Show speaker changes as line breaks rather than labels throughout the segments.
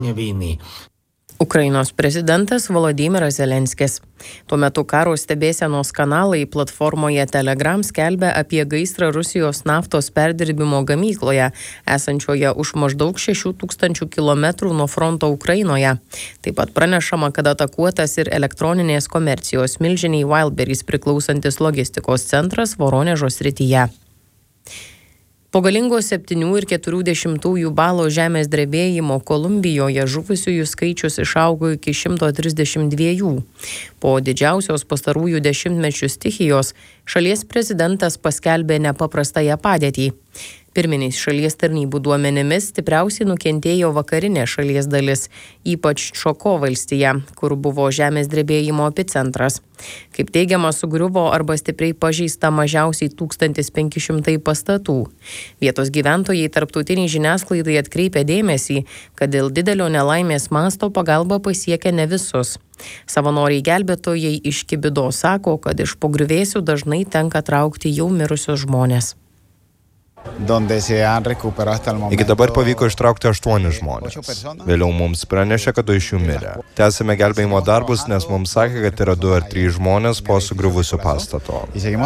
Війни.
Ukrainos prezidentas Volodymyras Zelenskis. Tuo metu karo stebėsenos kanalai platformoje Telegram skelbia apie gaisrą Rusijos naftos perdirbimo gamykloje, esančioje už maždaug 6000 km nuo fronto Ukrainoje. Taip pat pranešama, kad atakuotas ir elektroninės komercijos milžiniai Wildberries priklausantis logistikos centras Voronežo srityje. Po galingo 7,4 balo žemės drebėjimo Kolumbijoje žuvusiųjų skaičius išaugo iki 132. Po didžiausios pastarųjų dešimtmečių stichijos šalies prezidentas paskelbė nepaprastąją padėtį. Pirminiais šalies tarnybų duomenimis stipriausiai nukentėjo vakarinė šalies dalis, ypač Čoko valstija, kur buvo žemės drebėjimo epicentras. Kaip teigiama, sugriuvo arba stipriai pažeista mažiausiai 1500 pastatų. Vietos gyventojai tarptautiniai žiniasklaidai atkreipė dėmesį, kad dėl didelio nelaimės masto pagalba pasiekia ne visus. Savanoriai gelbėtojai iš Kibido sako, kad iš po griuvėsių dažnai tenka traukti jau mirusius žmonės.
Iki dabar pavyko ištraukti 8 žmonės. Vėliau mums pranešė, kad 2 iš jų mirė. Tęsime gelbėjimo darbus, nes mums sakė, kad yra 2 ar 3 žmonės po sugriuvusio pastato.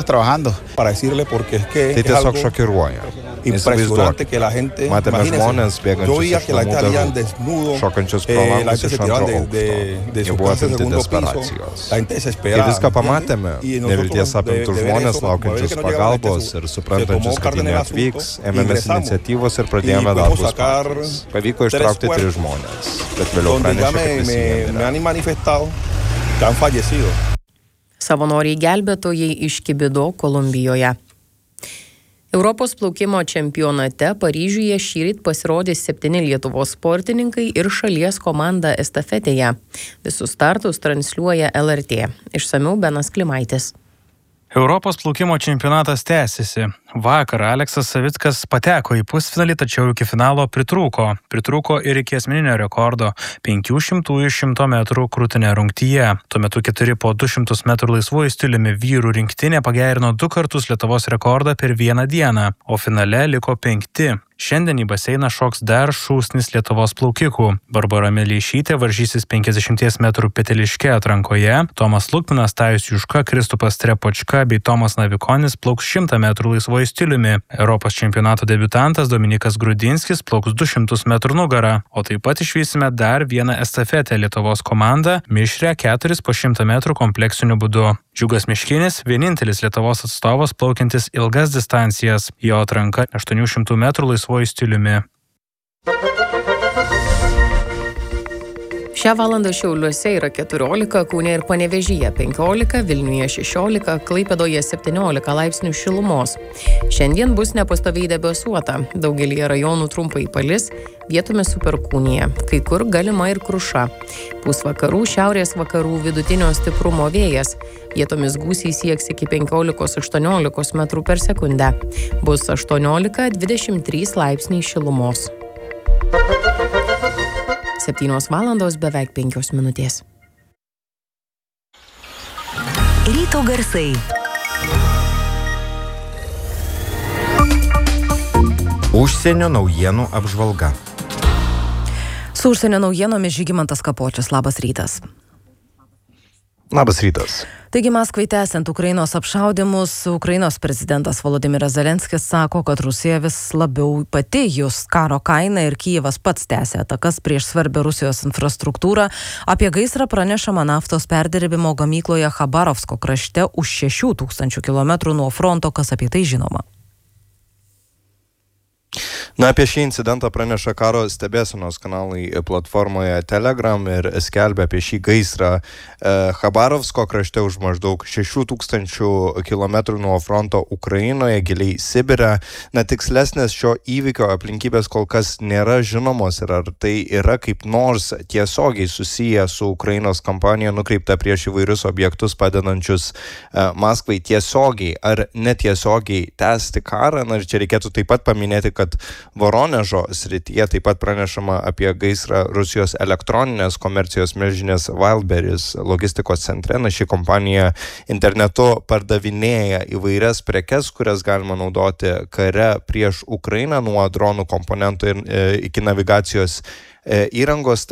Tai tiesiog šokiruoja. Įsivaizduokite, matėme žmonės bėgančius iš namų darbų, šokančius pro langus iš antro aukšto. Jie buvo apimti desperacijos. Kai viską pamatėme, nevilties apimtų žmonės laukiančius pagalbos ir suprantančius, kad jie neatvyks, ėmėmės iniciatyvos ir pradėjome darbus patys. Pavyko ištraukti 3 žmonės, bet vėliau pranešė, kad visi mirė.
Savanoriai gelbėtojai iš Kibido, Kolumbijoje. Europos plaukimo čempionate Paryžiuje šįryt pasirodys 7 Lietuvos sportininkai ir šalies komanda estafetėje. Visus startus transliuoja LRT. Išsamiau Benas Klimaitis.
Europos plaukimo čempionatas tęsiasi. Vakar Aleksas Savickas pateko į pusfinalį, tačiau iki finalo pritrūko. Pritrūko ir iki asmeninio rekordo 500 metrų krūtine rungtyje. Tuo metu 4 po 200 metrų laisvuoju stiliumi vyrų rinktinė pagerino 2 kartus Lietuvos rekordą per vieną dieną, o finale liko 5. Šiandien į baseiną šoks dar šūsnis Lietuvos plaukikų. Barbara Mileišytė varžysis 50 metrų peteliške atrankoje, Tomas Lukminas, Tajus Juška, Kristupas Trepočka bei Tomas Navikonis plauks 100 metrų laisvuoju stiliumi. Europos čempionato debiutantas Dominikas Grudinskis plauks 200 metrų nugarą, o taip pat išvysime dar vieną estafetę Lietuvos komandą, mišrią 4 po 100 metrų kompleksiniu būdu. Džiugas Miškinis vienintelis Lietuvos atstovas plaukiantis ilgas distancijas, jo atranka 800 metrų laisvuoju stiliumi.
Šią valandą Šiauliuose yra 14, Kaune ir Panevėžyje 15, Vilniuje 16, Klaipėdoje 17 laipsnių šilumos. Šiandien bus nepastoviai debesuota, daugelyje rajonų trumpai palis, vietomis su perkūnija, kai kur galima ir kruša. Pūs vakarų, šiaurės vakarų vidutinio stiprumo vėjas, vietomis gūsiai sieks iki 15-18 metrų per sekundę. Bus 18-23 laipsniai šilumos. 7 valandos beveik 5 minutės.
Ryto garsai.
Užsienio naujienų apžvalga.
Su užsienio naujienomis Žygimantas Kapočius. Labas rytas.
Labas rytas.
Taigi Maskvai tęsiant Ukrainos apšaudymus, Ukrainos prezidentas Volodymyras Zelenskis sako, kad Rusija vis labiau pati jus karo kainą ir Kijevas pats tęsia atakas prieš svarbią Rusijos infrastruktūrą. Apie gaisrą pranešama naftos perdirbimo gamykloje Chabarovsko krašte už 6000 km nuo fronto, kas apie tai žinoma.
Apie šį incidentą praneša karo stebėsenos kanalai platformoje Telegram ir skelbia apie šį gaisrą Chabarovsko krašte už maždaug 6000 km nuo fronto Ukrainoje, giliai Sibire. Tikslesnės šio įvykio aplinkybės kol kas nėra žinomos ir ar tai yra kaip nors tiesiogiai susiję su Ukrainos kampanija nukreipta prieš įvairius objektus padedančius Maskvai tiesiogiai ar netiesiogiai tęsti karą. Ir čia reikėtų taip pat paminėti, kad Voronežo srityje taip pat pranešama apie gaisrą Rusijos elektroninės komercijos milžinės Wildberries logistikos centre. Ši kompanija internetu pardavinėja įvairias prekes, kurias galima naudoti kare prieš Ukrainą, nuo dronų komponentų iki navigacijos įrangos.